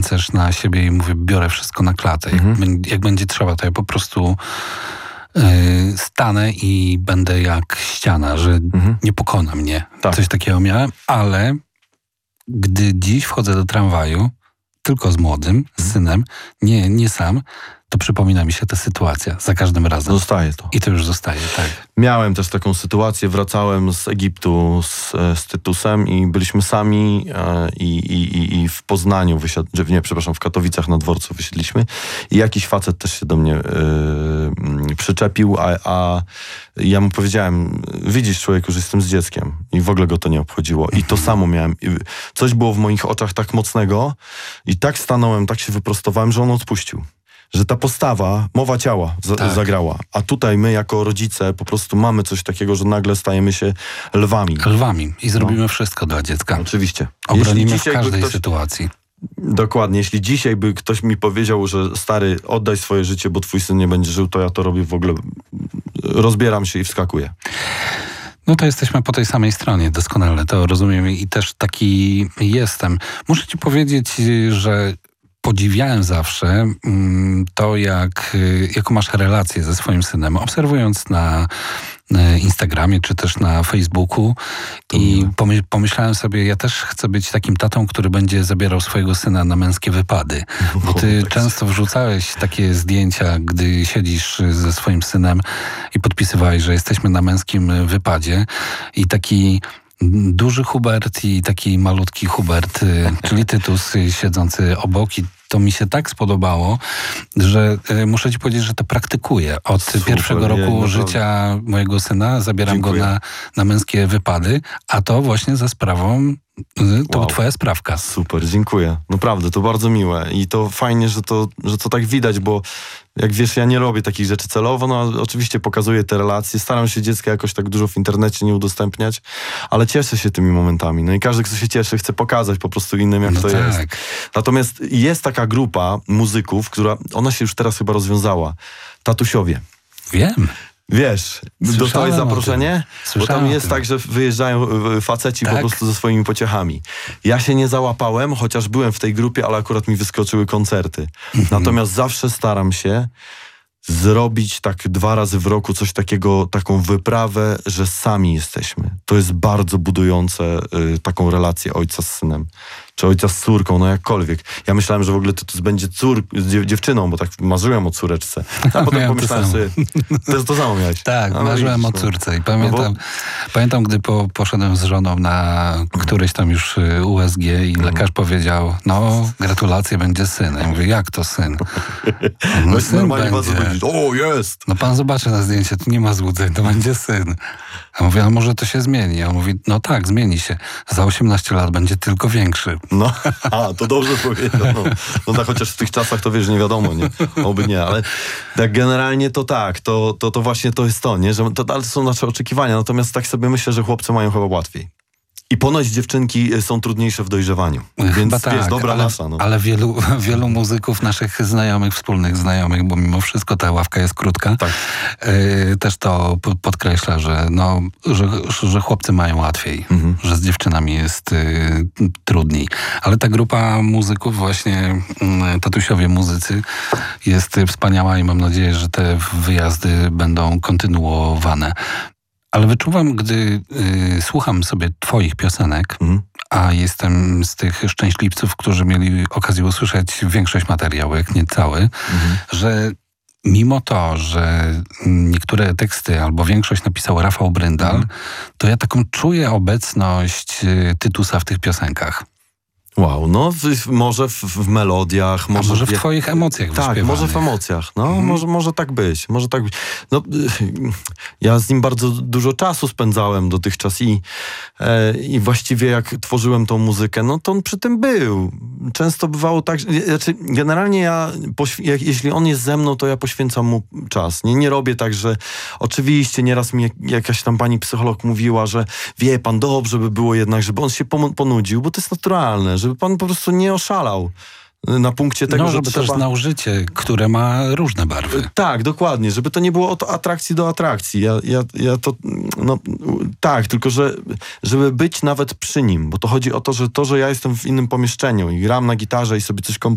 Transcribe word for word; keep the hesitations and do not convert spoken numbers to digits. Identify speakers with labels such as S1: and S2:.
S1: pancerz na siebie i mówię, biorę wszystko na klatę. Mhm. Jak, jak będzie trzeba, to ja po prostu yy, stanę i będę jak ściana, że mhm. nie pokona mnie. Tak. Coś takiego miałem, ale gdy dziś wchodzę do tramwaju, tylko z młodym, z synem, nie, nie sam, to przypomina mi się ta sytuacja za każdym razem.
S2: Zostaje to.
S1: I to już zostaje, tak.
S2: Miałem też taką sytuację, wracałem z Egiptu z, z Tytusem i byliśmy sami e, i, i, i w Poznaniu, wysiad... nie, przepraszam, w Katowicach na dworcu wysiedliśmy i jakiś facet też się do mnie e, przyczepił, a, a ja mu powiedziałem, widzisz człowieku, że jestem z dzieckiem i w ogóle go to nie obchodziło. I to samo miałem. I coś było w moich oczach tak mocnego i tak stanąłem, tak się wyprostowałem, że on odpuścił. Że ta postawa, mowa ciała za, tak. zagrała. A tutaj my jako rodzice po prostu mamy coś takiego, że nagle stajemy się lwami.
S1: Lwami. I zrobimy no. wszystko dla dziecka.
S2: Oczywiście.
S1: Obronimy w każdej ktoś, sytuacji.
S2: Dokładnie. Jeśli dzisiaj by ktoś mi powiedział, że stary, oddaj swoje życie, bo twój syn nie będzie żył, to ja to robię w ogóle. Rozbieram się i wskakuję.
S1: No to jesteśmy po tej samej stronie, doskonale to rozumiem i też taki jestem. Muszę ci powiedzieć, że podziwiałem zawsze to, jak, jaką masz relację ze swoim synem, obserwując na Instagramie czy też na Facebooku i pomyśl, pomyślałem sobie, ja też chcę być takim tatą, który będzie zabierał swojego syna na męskie wypady. Bo ty często wrzucałeś takie zdjęcia, gdy siedzisz ze swoim synem i podpisywałeś, że jesteśmy na męskim wypadzie i taki duży Hubert i taki malutki Hubert, czyli Tytus siedzący obok i to mi się tak spodobało, że y, muszę ci powiedzieć, że to praktykuję. Od Super, pierwszego roku nie, życia mojego syna zabieram Dziękuję. go na, na męskie wypady, a to właśnie za sprawą, y, to wow. twoja sprawka.
S2: Super, dziękuję. Naprawdę, to bardzo miłe i to fajnie, że to, że to tak widać, bo jak wiesz, ja nie robię takich rzeczy celowo, no oczywiście pokazuję te relacje, staram się dziecka jakoś tak dużo w internecie nie udostępniać, ale cieszę się tymi momentami. No i każdy, kto się cieszy, chce pokazać po prostu innym, jak no to tak. jest. Natomiast jest taka grupa muzyków, która, ona się już teraz chyba rozwiązała. Tatusiowie.
S1: Wiem.
S2: Wiesz, dostałeś zaproszenie? Bo tam jest tak, że wyjeżdżają faceci tak? po prostu ze swoimi pociechami. Ja się nie załapałem, chociaż byłem w tej grupie, ale akurat mi wyskoczyły koncerty. Mhm. Natomiast zawsze staram się zrobić tak dwa razy w roku coś takiego, taką wyprawę, że sami jesteśmy. To jest bardzo budujące y, taką relację ojca z synem. Czy ojca z córką, no jakkolwiek. Ja myślałem, że w ogóle Tytus będzie cór, dziew, dziewczyną, bo tak marzyłem o córeczce. A potem pomyślałem to sobie, to jest to samo miałeś.
S1: Tak, no, marzyłem widzisz, o córce i pamiętam, no bo... pamiętam gdy po, poszedłem z żoną na któreś tam już U S G i lekarz mm. powiedział, no gratulacje, będzie syn. Ja mówię, jak to syn?
S2: No, no syn normalnie będzie. Powiedzieć, o jest!
S1: No pan zobaczy na zdjęcie, tu nie ma złudzeń, to będzie syn. A mówię, a może to się zmieni? A on mówi, no tak, zmieni się. Za osiemnaście lat będzie tylko większy.
S2: No, a, to dobrze powiedział. No, no tak, chociaż w tych czasach to wiesz, nie wiadomo, nie? Oby nie, ale tak generalnie to tak, to, to, to właśnie to jest to, nie? Że to, ale to są nasze oczekiwania, natomiast tak sobie myślę, że chłopcy mają chyba łatwiej. I ponoć dziewczynki są trudniejsze w dojrzewaniu. Więc Chyba tak, wiesz, dobra
S1: ale,
S2: lasa. No.
S1: Ale wielu, wielu muzyków, naszych znajomych, wspólnych znajomych, bo mimo wszystko ta ławka jest krótka, tak. yy, też to podkreśla, że, no, że, że chłopcy mają łatwiej, mhm. że z dziewczynami jest yy, trudniej. Ale ta grupa muzyków, właśnie yy, tatusiowie muzycy, jest wspaniała i mam nadzieję, że te wyjazdy będą kontynuowane. Ale wyczuwam, gdy y, słucham sobie twoich piosenek, mm. a jestem z tych szczęśliwców, którzy mieli okazję usłyszeć większość materiału, jak nie cały, mm. że mimo to, że niektóre teksty albo większość napisał Rafał Bryndal, mm. to ja taką czuję obecność y, Tytusa w tych piosenkach.
S2: Wow, no w, może w, w melodiach, może,
S1: może w twoich emocjach
S2: Tak, może w emocjach, no mhm. może, może tak być, może tak być. No, ja z nim bardzo dużo czasu spędzałem dotychczas i, e, i właściwie jak tworzyłem tą muzykę, no to on przy tym był. Często bywało tak, że, znaczy generalnie ja, jak, jeśli on jest ze mną, to ja poświęcam mu czas. Nie, nie robię tak, że oczywiście nieraz mi jakaś tam pani psycholog mówiła, że wie pan, dobrze by było jednak, żeby on się ponudził, bo to jest naturalne, żeby pan po prostu nie oszalał na punkcie tego,
S1: no, żeby
S2: że trzeba...
S1: też znał życie, które ma różne barwy.
S2: Tak, dokładnie, żeby to nie było od atrakcji do atrakcji. Ja, ja, ja to, no tak, tylko że żeby być nawet przy nim, bo to chodzi o to, że to, że ja jestem w innym pomieszczeniu i gram na gitarze i sobie coś komponuję,